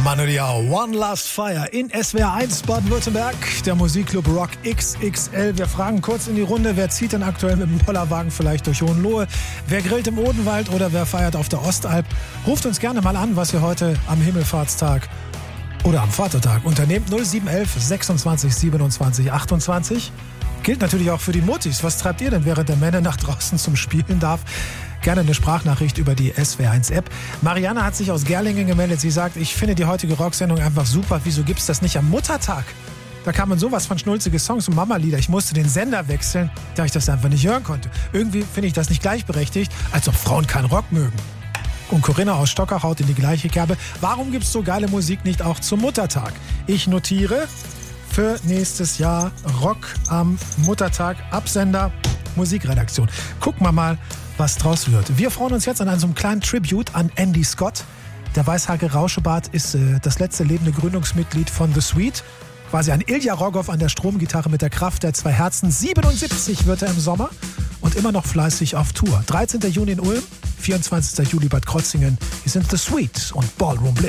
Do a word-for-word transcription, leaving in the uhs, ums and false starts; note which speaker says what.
Speaker 1: Manu Diao, One Last Fire in S W R eins Baden-Württemberg, der Musikclub Rock X X L. Wir fragen kurz in die Runde, wer zieht denn aktuell mit dem Bollerwagen vielleicht durch Hohenlohe? Wer grillt im Odenwald oder wer feiert auf der Ostalb? Ruft uns gerne mal an, was ihr heute am Himmelfahrtstag oder am Vatertag unternehmt. null sieben eins eins sechsundzwanzig siebenundzwanzig achtundzwanzig. Gilt natürlich auch für die Muttis. Was treibt ihr denn, während der Männer nach draußen zum Spielen darf? Gerne eine Sprachnachricht über die S W R eins App. Marianne hat sich aus Gerlingen gemeldet. Sie sagt, ich finde die heutige Rocksendung einfach super. Wieso gibt's das nicht am Muttertag? Da kamen sowas von schnulzige Songs und Mama-Lieder. Ich musste den Sender wechseln, da ich das einfach nicht hören konnte. Irgendwie finde ich das nicht gleichberechtigt, als ob Frauen keinen Rock mögen. Und Corinna aus Stockach haut in die gleiche Kerbe. Warum gibt's so geile Musik nicht auch zum Muttertag? Ich notiere für nächstes Jahr Rock am Muttertag, Absender, Musikredaktion. Gucken wir mal, was draus wird. Wir freuen uns jetzt an einem so einem kleinen Tribute an Andy Scott. Der weißhaarige Rauschebart ist äh, das letzte lebende Gründungsmitglied von The Sweet. Quasi ein Ilja Rogoff an der Stromgitarre mit der Kraft der zwei Herzen. siebenundsiebzig wird er im Sommer und immer noch fleißig auf Tour. dreizehnten Juni in Ulm, vierundzwanzigsten Juli Bad Krotzingen. Hier sind The Sweet und Ballroom Blitz.